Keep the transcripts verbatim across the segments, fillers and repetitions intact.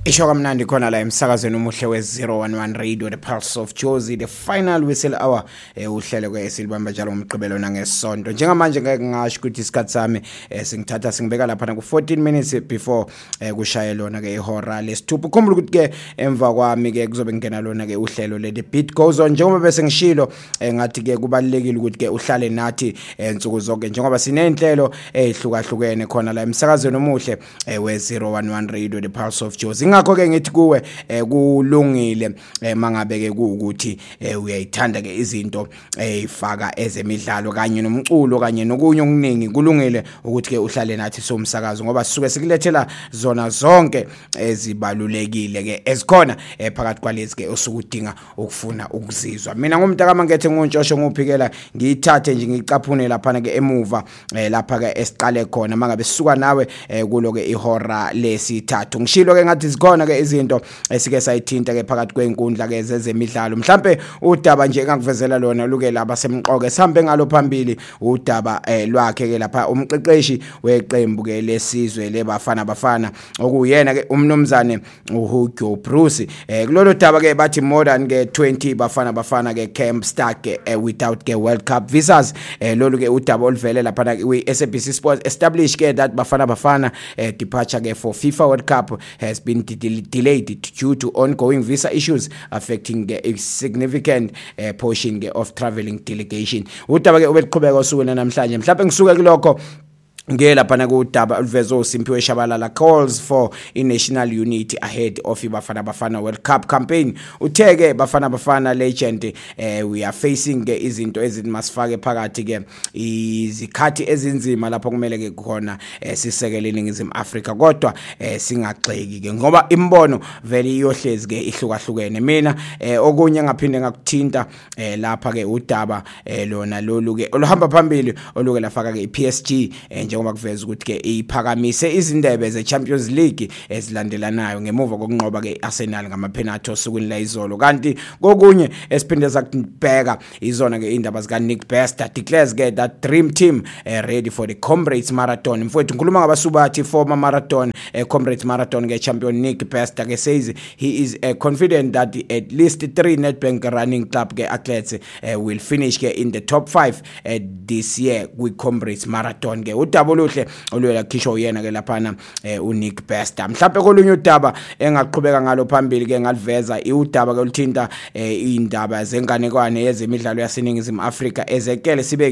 Isho kamnandi khona la emsakazweni umuhle we zero one one Radio, the Pulse of Jozi, the final whistle hour eh uhlelo ke esilibamba njalo ngomgqibelo nangesonto. Njengamanje ngeke ngasho ukuthi isikhathi sami singithatha singibeka lapha ku fourteen minutes before kushaye lona ke ihora lesithupha. Ukhumbula ukuthi ke emva kwami ke kuzobe ngena lona ke uhlelo le The Beat Goes On. Njengoba bese ngishilo ngathi ke kubalekile ukuthi ke uhlale nathi ensuku zonke njengoba sinenhlelo ezihlukahlukene khona la emsakazweni omuhle we zero one one Radio, the Pulse of Jozi. Ngakho ke ngithi kuwe kulungile mangabe ke ukuthi uyayithanda ke izinto ezifaka ezemidlalo kanye nomculo kanye nokunye okuningi, kulungile ukuthi ke uhlale nathi somsakazo ngoba sisuke sikulethela zona zonke ezibalulekile ke ezikhona phakathi kwalezi ke osukudinga ukufuna ukuzizwa. Mina ngumntaka mangethe ngonjosho ngophikela ngiyithathe nje ngicaphune lapha ke emuva lapha ke esiqale khona mangabe sisuka nawe kulo ke ihora lesithathu. Ngishilo ke ngathi khona ke izinto esike sayithinta ke phakathi kwenkundla ke zezemidlalo. Mhlambe udaba nje engakuvezela lona luke laba semqoke sihambe ngalo phambili udaba lwakhe ke lapha umqeqeshi weqembu ke lesizwe lebafana bafana okuyena ke umnumzane uHugo Bruce. Kulolu daba ke bathi modern ke twenty bafana bafana ke camp stuck without ke World Cup visas. Lolu ke udaba oluvele lapha kwi S A B C Sports establish ke that bafana bafana departure ke for FIFA World Cup has been delayed due to ongoing visa issues affecting a significant uh, portion of traveling delegation. Udaba ke ubeliqhubeka osukwini namhlanje mhlawumbe ngisuke kulokho ngela phana kudaba uvezo Simphiwe Shabalala calls for in national unity ahead of ibafana bafana World Cup campaign. Utheke bafana bafana legend eh, we are facing ke izinto ezimasifake phakathi ke izikhathi ezinzima lapho kumele ke khona eh, sisekele iningizimu Africa kodwa eh, singagxeki ke ngoba imbono vele iyohlezi ke ihlukahlukene. Mina eh, okunye ngaphinde ngakuthinta eh, lapha ke udaba eh, lona lolu ke oluhamba phambili oluke lafaka ke iP S G eh, ngoba kuveza ukuthi ke iphakamise izindebe ze Champions League ezilandelanayo ngemuva kokunqoba ke Arsenal ngama penalty osukwini la izolo. Kanti kokunye esiphinde sakubheka izona ke indaba zika Nick Bester declares ke that dream team uh, ready for the Comrades Marathon. Mfowethu ngikhuluma ngabasubathi former marathon uh, Comrades Marathon ke champion Nick Bester ke says he is uh, confident that at least three Nedbank running club ke athletes uh, will finish ke in the top five uh, this year with Comrades Marathon ke udaba oluhle olwela khisho yena ke laphana uNick Bester. Mhlawumbe kolunye udaba engaqhubeka ngalo phambili ke ngaliveza iudaba ke oluthinta indaba zenganekwane yezemidlalo yaseningizimu Afrika ezekele sibe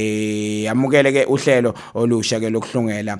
yamukele ke uhlelo olusha ke lokuhlungela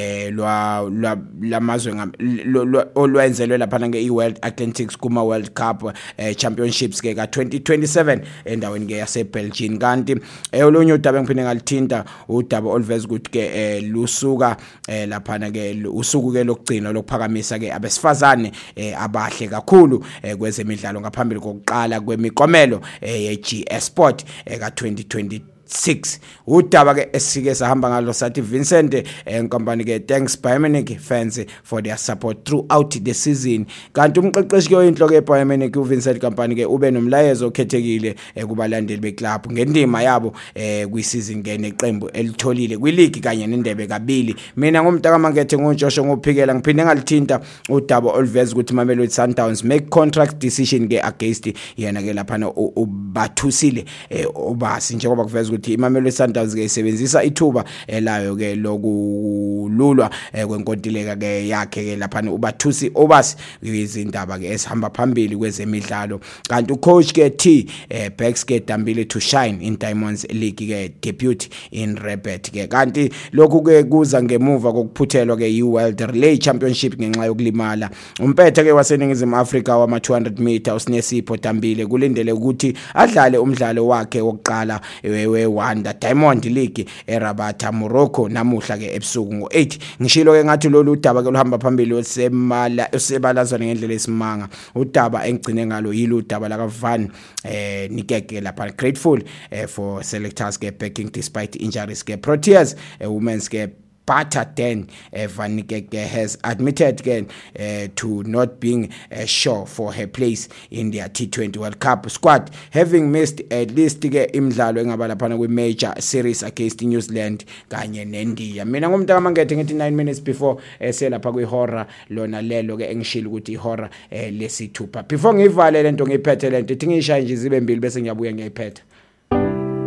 lwa lamazwe olwenzelwe laphana ke iWorld Athletics kuma World Cup Championships ke ka twenty twenty-seven endaweni ke yase Belgium. Kanti olunye udaba engiphinde ngalithinta udaba oluveza ukuthi ke eh lusuka eh laphana ke usuku ke lokugcina lokuphakamisa ke abesifazane eh abahle kakhulu eh kwezemidlalo ngaphambili kokuqala kwemikomelo eh ye-G S Sport eh ka twenty twenty six. Udaba ke esike sahamba ngalo sathi Vincent enkampani ke thanks Bayern Munich fans for their support throughout the season. Kanti umqeqeshi ke oyinhloko eBayern Munich uVincent Kompany ke ube nomlayezo okhethekile kubalandeli beclub ngendima yabo eh kwisizini ke neqembu elitholile kwileague kanye nendebe kabili. Mina ngomntaka mangethe ngonjosho ngophikela ngiphinde ngalithinta udaba oluveza ukuthi Mamelodi Sundowns make contract decision ke against yena ke lapha ubathusile obasi njengoba kuveza ukuthi iMamelodi Sundowns ke isebenzisa ithuba elayo ke lokululwa kwenkontileka ke yakhe ke lapha ubathusi obasi izindaba ke esihamba phambili kwezemidlalo. Kanti ucoach ke T Bex ke Dambile to shine in Diamonds League ke debut in Rabat ke. Kanti lokhu ke kuza ngemuva kokuphuthelwa ke iWorld Relay Championship ngenxa yokulimala umpethe ke waseningizimu Afrika wama two hundred meter uSnesipho Dambile kulindele ukuthi adlale umdlalo wakhe wokuqala we Wanda Diamond League eRabat Morocco namuhla ke ebusuku ngo eight. Ngishilo ke ngathi lolu udaba ke luhamba phambili osemala osebalazwana ngendlela esimanga. Udaba engigcine ngalo yilo udaba la kaVan eh Nikeke lapha grateful eh, for selectors ke backing despite injuries ke Proteas eh, women's ke Butterdon uh, Van Niekerk has admitted again uh, to not being uh, sure for her place in their T twenty World Cup squad, having missed at least ke imidlalo engaba lapha kwi major series against New Zealand kanye neNdiya. Mina ngumntaka mangethe ngithi nine minutes before eselapha kwihora lona lelo ke engishilo ukuthi ihora lesithupha. Before ngivale lento ngiphethe lento ithi ngishaya nje zibe mbili bese ngiyabuya ngiyiphetha.